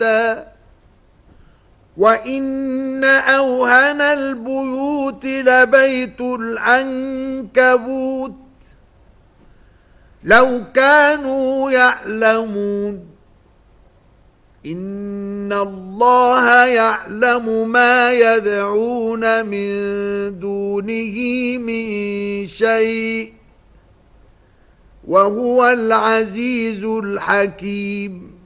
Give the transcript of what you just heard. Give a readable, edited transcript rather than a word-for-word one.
شتى وإن أوهن البيوت لبيت العنكبوت لو كانوا يعلمون إن الله يعلم ما يدعون من دونه من شيء وهو العزيز الحكيم